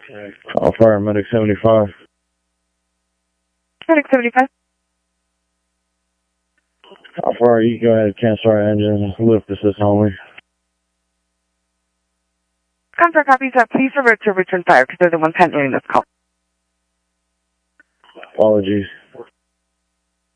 Call fire medic 75. Medic 75. Call fire, you go ahead and cancel our engine, lift assist only. Confirm copies that. Please revert to return fire because they're the ones handling this call. Apologies.